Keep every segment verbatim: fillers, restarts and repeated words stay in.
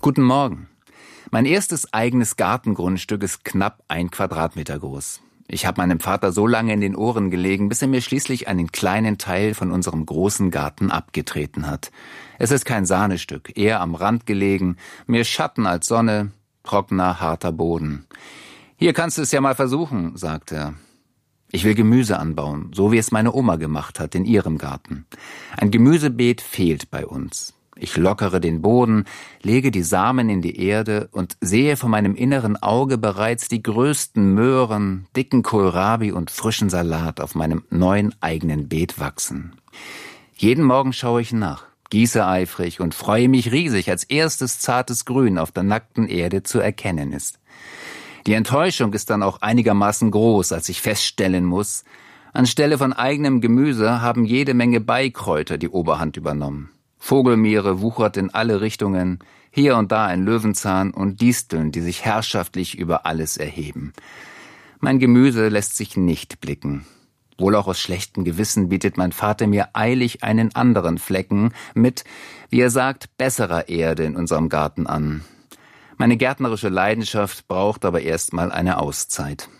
Guten Morgen. Mein erstes eigenes Gartengrundstück ist knapp ein Quadratmeter groß. Ich habe meinem Vater so lange in den Ohren gelegen, bis er mir schließlich einen kleinen Teil von unserem großen Garten abgetreten hat. Es ist kein Sahnestück, eher am Rand gelegen, mehr Schatten als Sonne, trockener, harter Boden. »Hier kannst du es ja mal versuchen«, sagt er. Ich will Gemüse anbauen, so wie es meine Oma gemacht hat in ihrem Garten. Ein Gemüsebeet fehlt bei uns. Ich lockere den Boden, lege die Samen in die Erde und sehe vor meinem inneren Auge bereits die größten Möhren, dicken Kohlrabi und frischen Salat auf meinem neuen eigenen Beet wachsen. Jeden Morgen schaue ich nach, gieße eifrig und freue mich riesig, als erstes zartes Grün auf der nackten Erde zu erkennen ist. Die Enttäuschung ist dann auch einigermaßen groß, als ich feststellen muss, anstelle von eigenem Gemüse haben jede Menge Beikräuter die Oberhand übernommen. Vogelmeere wuchert in alle Richtungen, hier und da ein Löwenzahn und Disteln, die sich herrschaftlich über alles erheben. Mein Gemüse lässt sich nicht blicken. Wohl auch aus schlechtem Gewissen bietet mein Vater mir eilig einen anderen Flecken mit, wie er sagt, besserer Erde in unserem Garten an. Meine gärtnerische Leidenschaft braucht aber erstmal eine Auszeit.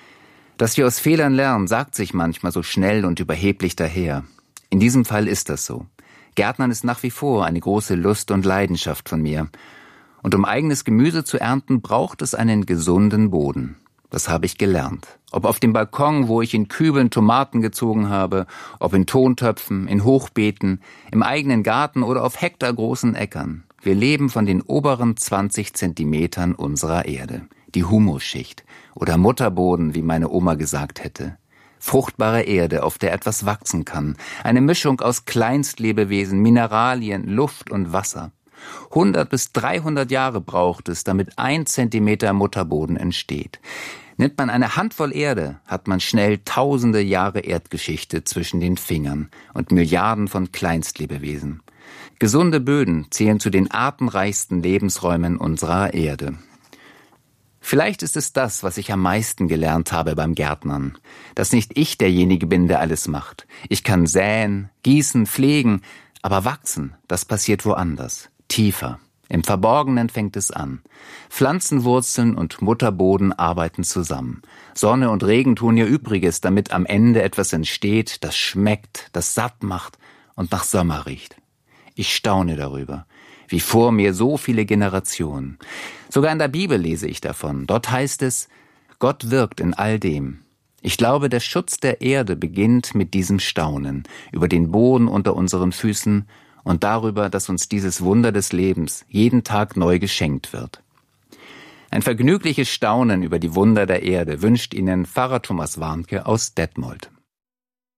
Dass wir aus Fehlern lernen, sagt sich manchmal so schnell und überheblich daher. In diesem Fall ist das so. Gärtnern ist nach wie vor eine große Lust und Leidenschaft von mir. Und um eigenes Gemüse zu ernten, braucht es einen gesunden Boden. Das habe ich gelernt. Ob auf dem Balkon, wo ich in Kübeln Tomaten gezogen habe, ob in Tontöpfen, in Hochbeeten, im eigenen Garten oder auf hektargroßen Äckern. Wir leben von den oberen zwanzig Zentimetern unserer Erde. Die Humusschicht oder Mutterboden, wie meine Oma gesagt hätte. Fruchtbare Erde, auf der etwas wachsen kann. Eine Mischung aus Kleinstlebewesen, Mineralien, Luft und Wasser. hundert bis dreihundert Jahre braucht es, damit ein Zentimeter Mutterboden entsteht. Nimmt man eine Handvoll Erde, hat man schnell tausende Jahre Erdgeschichte zwischen den Fingern und Milliarden von Kleinstlebewesen. Gesunde Böden zählen zu den artenreichsten Lebensräumen unserer Erde. Vielleicht ist es das, was ich am meisten gelernt habe beim Gärtnern, dass nicht ich derjenige bin, der alles macht. Ich kann säen, gießen, pflegen, aber wachsen, das passiert woanders, tiefer. Im Verborgenen fängt es an. Pflanzenwurzeln und Mutterboden arbeiten zusammen. Sonne und Regen tun ihr Übriges, damit am Ende etwas entsteht, das schmeckt, das satt macht und nach Sommer riecht. Ich staune darüber. Wie vor mir so viele Generationen. Sogar in der Bibel lese ich davon. Dort heißt es, Gott wirkt in all dem. Ich glaube, der Schutz der Erde beginnt mit diesem Staunen über den Boden unter unseren Füßen und darüber, dass uns dieses Wunder des Lebens jeden Tag neu geschenkt wird. Ein vergnügliches Staunen über die Wunder der Erde wünscht Ihnen Pfarrer Thomas Warnke aus Detmold.